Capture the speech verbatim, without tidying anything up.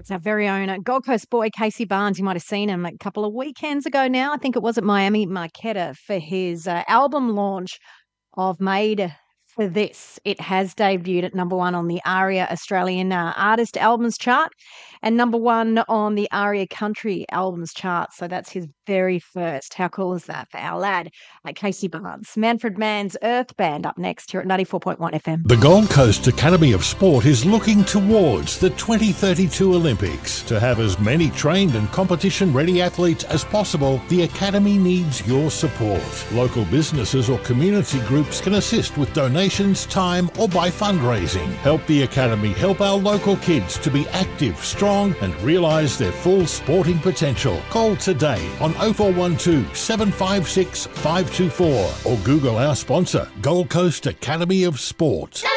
It's our very own Gold Coast boy, Casey Barnes. You might have seen him a couple of weekends ago now. I think it was at Miami Marquetta for his uh, album launch of Made for This. It has debuted at number one on the ARIA Australian uh, Artist Albums chart and number one on the ARIA Country Albums chart. So that's his very first. How cool is that for our lad, uh, Casey Barnes? Manfred Mann's Earth Band up next here at ninety-four point one F M. The Gold Coast Academy of Sport is looking towards the twenty thirty-two Olympics. To have as many trained and competition-ready athletes as possible, the Academy needs your support. Local businesses or community groups can assist with donations, time, or by fundraising. Help the Academy help our local kids to be active, strong, and realise their full sporting potential. Call today on oh four one two, seven five six, five two four or Google our sponsor, Gold Coast Academy of Sport.